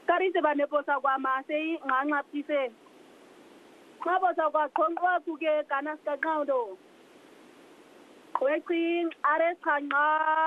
Karise baneposa kwa mase nganxa phise. Qabosa kwa qonqwa kuke kana sikaqawdo. Weqing are qhanqa